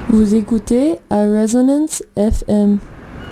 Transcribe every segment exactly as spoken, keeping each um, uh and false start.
Vous écoutez à Resonance F M.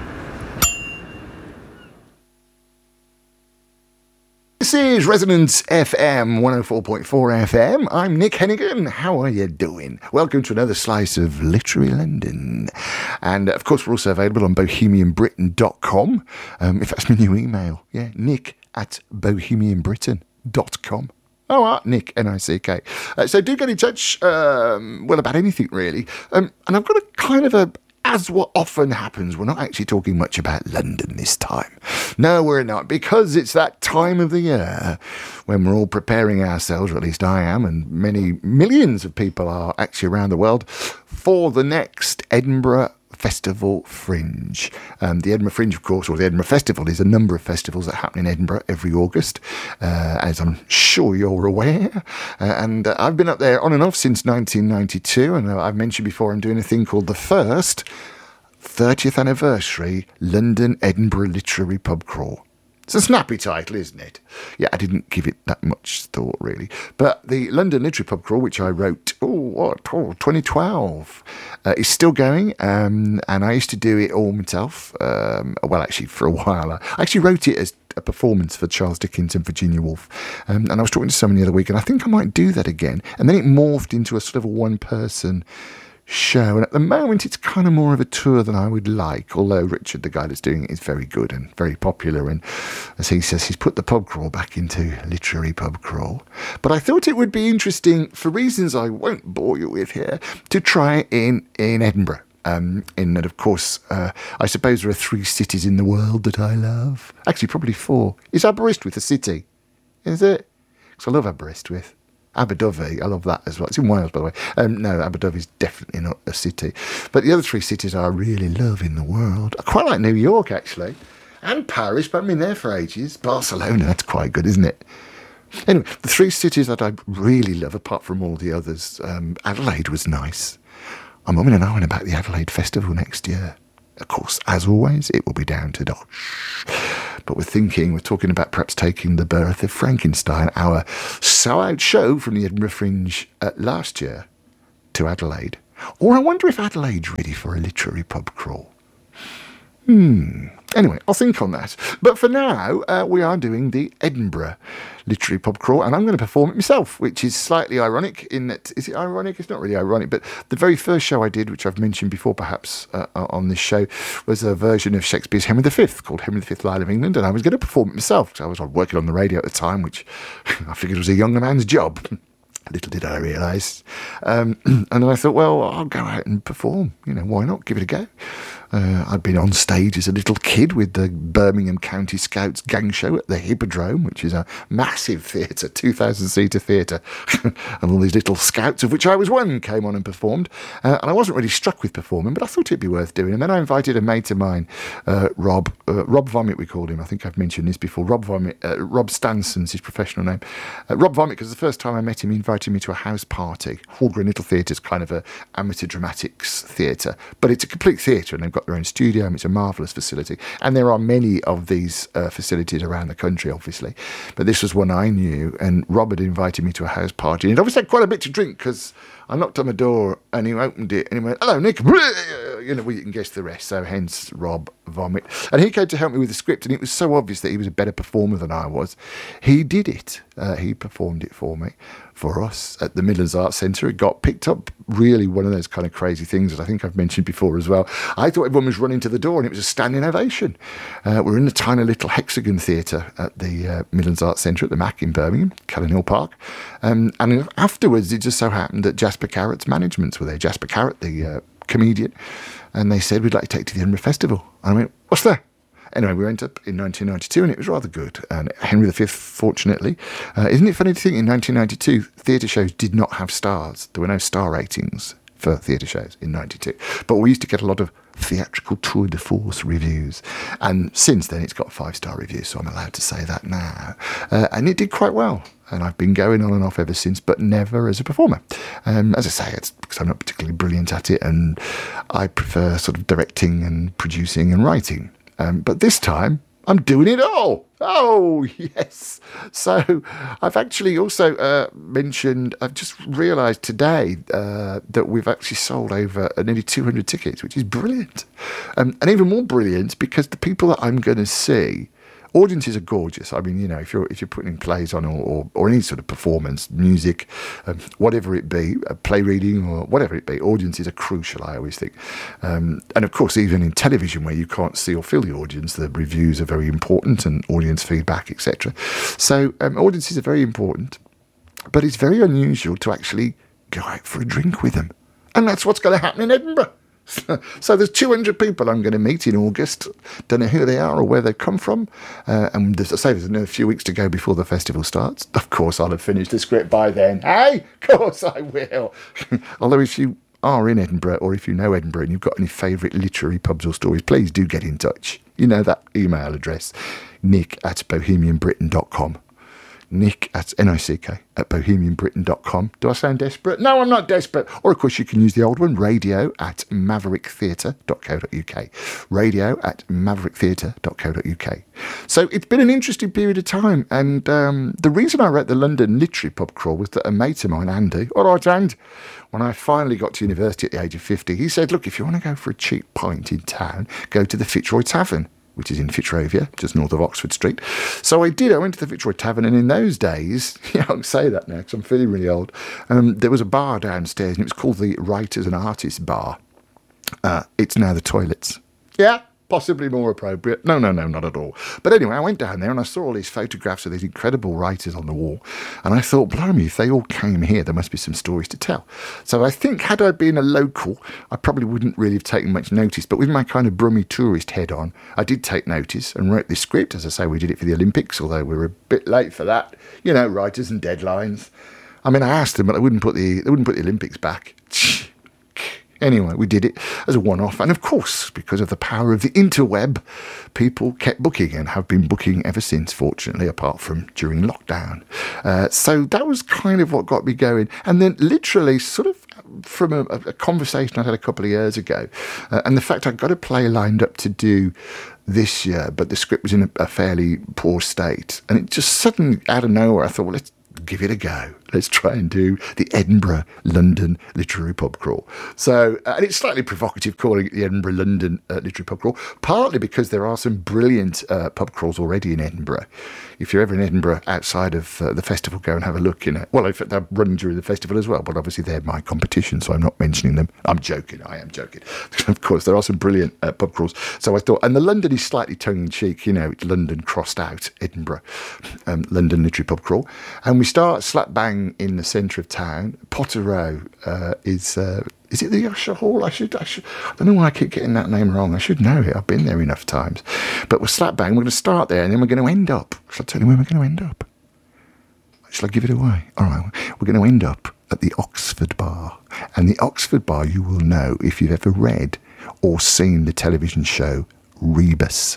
This is Resonance F M, one oh four point four F M. I'm Nick Hennigan. How are you doing? Welcome to another slice of Literary London. And, of course, we're also available on bohemian britain dot com. Um, if that's my new email, yeah, nick at bohemian britain dot com. Oh, uh, Nick, N I C K. Uh, so do get in touch, um, well, about anything, really. Um, and I've got a kind of a... As what often happens, we're not actually talking much about London this time. No, we're not, because it's that time of the year when we're all preparing ourselves, or at least I am, and many millions of people are actually around the world, for the next Edinburgh Festival Fringe. Um, the Edinburgh Fringe, of course, or the Edinburgh Festival, is a number of festivals that happen in Edinburgh every August, uh, as I'm sure you're aware. Uh, and uh, I've been up there on and off since nineteen ninety-two, and uh, I've mentioned before I'm doing a thing called the first thirtieth anniversary London Edinburgh Literary Pub Crawl. It's a snappy title, isn't it? Yeah, I didn't give it that much thought, really. But the London Literary Pub Crawl, which I wrote, oh, what, oh, twenty twelve, uh, is still going. Um, and I used to do it all myself. Um, well, actually, for a while. I actually wrote it as a performance for Charles Dickens and Virginia Woolf. Um, and I was talking to someone the other week, and I think I might do that again. And then it morphed into a sort of a one-person show, and at the moment it's kind of more of a tour than I would like, although Richard, the guy that's doing it, is very good and very popular, and as he says, he's put the pub crawl back into literary pub crawl. But I thought it would be interesting, for reasons I won't bore you with here, to try it in, in Edinburgh. Um, in that, of course, uh, I suppose there are three cities in the world that I love. Actually, probably four. Is Aberystwyth a city? Is it? Because I love Aberystwyth. Aberdyfi, I love that as well. It's in Wales, by the way. Um, no, Aberdyfi is definitely not a city. But the other three cities I really love in the world. I quite like New York, actually. And Paris, but I've been there for ages. Barcelona, that's quite good, isn't it? Anyway, the three cities that I really love, apart from all the others, um, Adelaide was nice. I'm umming and ahhing about the Adelaide Festival next year. Of course, as always, it will be down to Dosh. But we're thinking, we're talking about perhaps taking The Birth of Frankenstein, our so-out show from the Edinburgh Fringe uh, last year, to Adelaide. Or I wonder if Adelaide's ready for a literary pub crawl. Hmm. Anyway, I'll think on that. But for now, uh, we are doing the Edinburgh Literary Pub Crawl, and I'm going to perform it myself, which is slightly ironic in that, is it ironic? It's not really ironic, but the very first show I did, which I've mentioned before perhaps uh, on this show, was a version of Shakespeare's Henry the Fifth called Henry the Fifth, Lion of England, and I was going to perform it myself. I was working on the radio at the time, which I figured was a younger man's job. Little did I realise. Um, and then I thought, well, I'll go out and perform. You know, why not? Give it a go. Uh, I'd been on stage as a little kid with the Birmingham County Scouts gang show at the Hippodrome, which is a massive theatre, two thousand seater theatre. And all these little scouts, of which I was one, came on and performed. Uh, and I wasn't really struck with performing, but I thought it'd be worth doing. And then I invited a mate of mine, uh, Rob, uh, Rob Vomit we called him. I think I've mentioned this before. Rob Vomit, uh, Rob Stanson's his professional name. Uh, Rob Vomit, because the first time I met him, he invited me to a house party. Hall Green Little Theatre is kind of a amateur dramatics theatre, but it's a complete theatre, and they've got their own studio, and it's a marvellous facility. And there are many of these uh, facilities around the country, obviously. But this was one I knew, and Rob had invited me to a house party. And he'd obviously had quite a bit to drink, because I knocked on the door, and he opened it, and he went, "Hello, Nick." You know, well, you can guess the rest, so hence Rob Vomit. And he came to help me with the script, and it was so obvious that he was a better performer than I was. He did it. Uh, he performed it for me, for us, at the Midlands Arts Centre. It got picked up, really one of those kind of crazy things that I think I've mentioned before as well. I thought everyone was running to the door, and it was a standing ovation. Uh, we're in the tiny little Hexagon Theatre at the uh, Midlands Arts Centre at the Mac in Birmingham, Callan Hill Park. Um, and afterwards, it just so happened that Jasper Carrott's managements were there. Jasper Carrott, the uh, comedian, and they said, "We'd like to take you to the Edinburgh Festival." And I went, "What's that?" Anyway, we went up in nineteen ninety-two, and it was rather good. And Henry the Fifth, fortunately. Uh, isn't it funny to think in nineteen ninety-two, theatre shows did not have stars. There were no star ratings for theatre shows in ninety-two. But we used to get a lot of theatrical tour de force reviews. And since then, it's got five-star reviews, so I'm allowed to say that now. Uh, and it did quite well. And I've been going on and off ever since, but never as a performer. Um, as I say, it's because I'm not particularly brilliant at it, and I prefer sort of directing and producing and writing. Um, but this time, I'm doing it all. Oh, yes. So I've actually also uh, mentioned, I've just realised today uh, that we've actually sold over nearly two hundred tickets, which is brilliant. Um, and even more brilliant because the people that I'm going to see, audiences are gorgeous. I mean, you know, if you're if you're putting plays on or, or, or any sort of performance, music, um, whatever it be, a play reading or whatever it be, audiences are crucial, I always think. Um, and of course, even in television where you can't see or feel the audience, the reviews are very important and audience feedback, et cetera. So um, audiences are very important, but it's very unusual to actually go out for a drink with them. And that's what's going to happen in Edinburgh. So there's two hundred people I'm going to meet in August. Don't know who they are or where they've come from. Uh, and as I say, there's another few weeks to go before the festival starts. Of course, I'll have finished the script by then. Hey, of course I will. Although if you are in Edinburgh or if you know Edinburgh and you've got any favourite literary pubs or stories, please do get in touch. You know that email address, nick at bohemian britain dot com. Nick at N I C K at bohemian britain dot com. Do I sound desperate? No, I'm not desperate. Or, of course, you can use the old one, radio at maverick theatre dot co dot uk. Radio at maverick theatre dot co dot uk. So it's been an interesting period of time. And um, the reason I wrote the London Literary Pub Crawl was that a mate of mine, Andy, all right, And, when I finally got to university at the age of fifty, he said, look, if you want to go for a cheap pint in town, go to the Fitzroy Tavern, which is in Fitzrovia, just north of Oxford Street. So I did. I went to the Fitzroy Tavern, and in those days, yeah, I can say that now because I'm feeling really old, um, there was a bar downstairs, and it was called the Writers and Artists Bar. Uh, it's now the toilets. Yeah, possibly more appropriate. No, no, no, not at all. But anyway, I went down there, and I saw all these photographs of these incredible writers on the wall, and I thought, blimey, if they all came here, there must be some stories to tell. So I think had I been a local, I probably wouldn't really have taken much notice, but with my kind of brummy tourist head on, I did take notice and wrote this script. As I say, we did it for the Olympics, although we were a bit late for that. You know, writers and deadlines. I mean, I asked them, but they wouldn't put the, they wouldn't put the Olympics back. Anyway, we did it as a one-off. And of course, because of the power of the interweb, people kept booking and have been booking ever since, fortunately, apart from during lockdown. Uh, so that was kind of what got me going. And then literally sort of from a, a conversation I had a couple of years ago, uh, and the fact I got a play lined up to do this year, but the script was in a, a fairly poor state. And it just suddenly, out of nowhere, I thought, well, let's give it a go. Let's try and do the Edinburgh London Literary Pub Crawl. So, uh, and it's slightly provocative calling it the Edinburgh London uh, Literary Pub Crawl, partly because there are some brilliant uh, pub crawls already in Edinburgh. If you're ever in Edinburgh outside of uh, the festival, go and have a look in it. Well, in fact, they're running during the festival as well, but obviously they're my competition, so I'm not mentioning them. I'm joking. I am joking. Of course, there are some brilliant uh, pub crawls. So I thought, and the London is slightly tongue-in-cheek, you know, it's London crossed out, Edinburgh, um, London Literary Pub Crawl. And we start slap bang in the centre of town. Potter Row uh, is... Uh, Is it the Usher Hall? I should, I should, I don't know why I keep getting that name wrong. I should know it. I've been there enough times. But we're slap bang. We're going to start there, and then we're going to end up. Shall I tell you where we're going to end up? Shall I give it away? All right. We're going to end up at the Oxford Bar. And the Oxford Bar, you will know if you've ever read or seen the television show Rebus.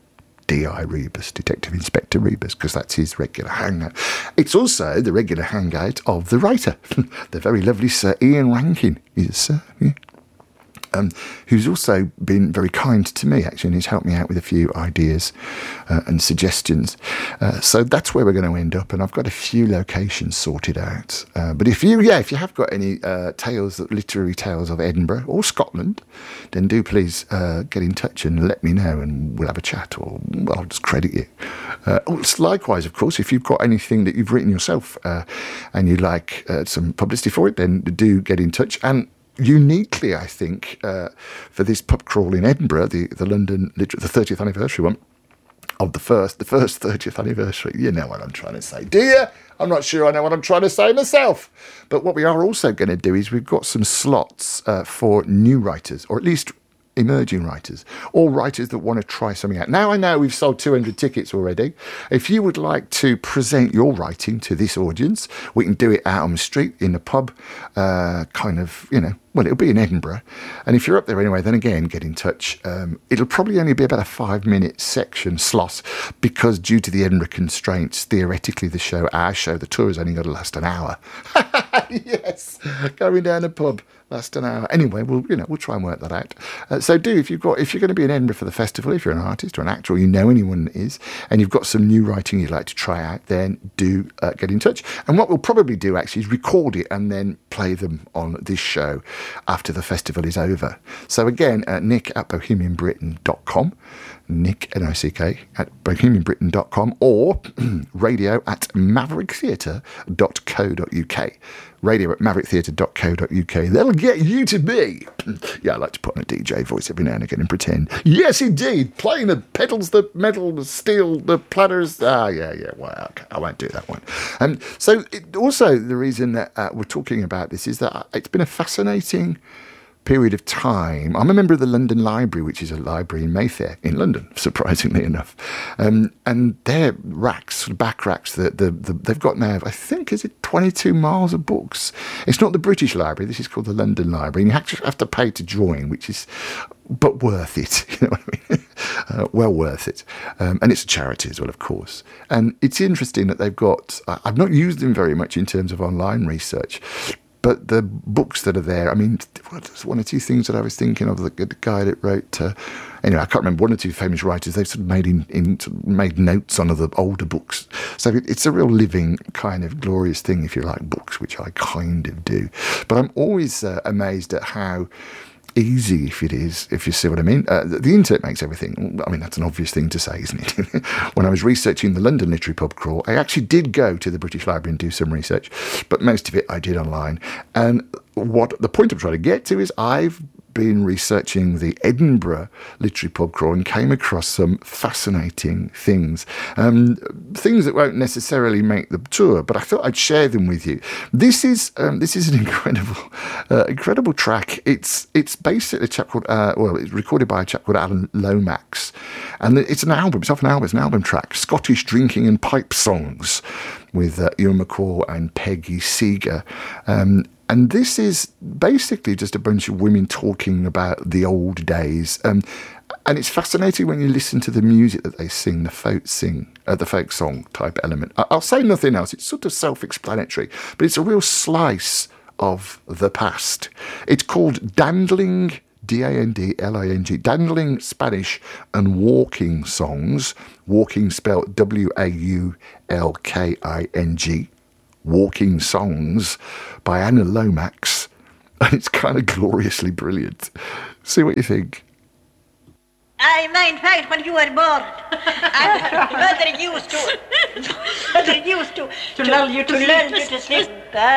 D I Rebus, Detective Inspector Rebus, because that's his regular hangout. It's also the regular hangout of the writer, the very lovely Sir Ian Rankin. He's a sir, yeah. Um, who's also been very kind to me, actually, and he's helped me out with a few ideas uh, and suggestions. Uh, so that's where we're going to end up, and I've got a few locations sorted out. Uh, but if you, yeah, if you have got any uh, tales, literary tales of Edinburgh or Scotland, then do please uh, get in touch and let me know, and we'll have a chat, or well, I'll just credit you. Uh, likewise, of course, if you've got anything that you've written yourself uh, and you'd like uh, some publicity for it, then do get in touch. And uniquely, I think, uh, for this pub crawl in Edinburgh, the, the London, the thirtieth anniversary one, of the first, the first thirtieth anniversary. You know what I'm trying to say, do you? I'm not sure I know what I'm trying to say myself. But what we are also going to do is we've got some slots uh, for new writers, or at least emerging writers, or writers that want to try something out. Now I know we've sold two hundred tickets already. If you would like to present your writing to this audience, we can do it out on the street, in the pub, uh, kind of, you know, well, it'll be in Edinburgh. And if you're up there anyway, then again, get in touch. Um, it'll probably only be about a five-minute section slot because due to the Edinburgh constraints, theoretically the show, our show, the tour is only going to last an hour. Yes, going down a pub, last an hour. Anyway, we'll, you know, we'll try and work that out. Uh, so do, if you've got, if you're going to be in Edinburgh for the festival, if you're an artist or an actor or you know anyone that is, and you've got some new writing you'd like to try out, then do uh, get in touch. And what we'll probably do actually is record it and then play them on this show after the festival is over. So again, uh, nick at bohemian britain dot com, Nick, N I C K, at bohemian britain dot com, or radio at maverick theatre dot co dot uk. Radio at maverick theatre dot co dot uk. That'll get you to me. Yeah, I like to put on a D J voice every now and again and pretend. Yes, indeed. Playing the pedals, the metal, the steel, the platters. Ah, yeah, yeah. Well, okay, I won't do that one. Um, so it, also the reason that uh, we're talking about this is that it's been a fascinating period of time. I'm a member of the London Library, which is a library in Mayfair in London, surprisingly enough. Um, and their racks, back racks, the, the, the, they've got now, I think, is it twenty-two miles of books? It's not the British Library. This is called the London Library. And you actually have to pay to join, which is, but worth it. You know what I mean? Uh, well worth it. Um, and it's a charity as well, of course. And it's interesting that they've got, I've not used them very much in terms of online research, but the books that are there, I mean, there's one or two things that I was thinking of. The, the guy that wrote, uh, anyway, I can't remember, one or two famous writers, they've sort of made in, in sort of made notes on other older books. So it, it's a real living kind of glorious thing if you like books, which I kind of do. But I'm always uh, amazed at how easy if it is, if you see what I mean. Uh, the, the internet makes everything. I mean, that's an obvious thing to say, isn't it? When I was researching the London Literary Pub Crawl, I actually did go to the British Library and do some research, but most of it I did online. And what the point I'm trying to get to is I've been researching the Edinburgh Literary Pub Crawl and came across some fascinating things. Um, things that won't necessarily make the tour, but I thought I'd share them with you. This is um, this is an incredible uh, incredible track. It's it's basically a chap called, uh, well, it's recorded by a chap called Alan Lomax. And it's an album, it's off an album, it's an album track, Scottish Drinking and Pipe Songs, with uh, Ewan McCall and Peggy Seeger. Um, And this is basically just a bunch of women talking about the old days. Um, and it's fascinating when you listen to the music that they sing, the folk sing, uh, the folk song type element. I- I'll say nothing else. It's sort of self-explanatory, but it's a real slice of the past. It's called Dandling, D A N D L I N G, Dandling Spanish and Walking Songs. Walking spelled W A U L K I N G. Walking Songs by Anna Lomax, and it's kind of gloriously brilliant. See what you think. I mind fact when you were born, I mother used to, mother used to, to, to lull you to, to, lull you to sleep.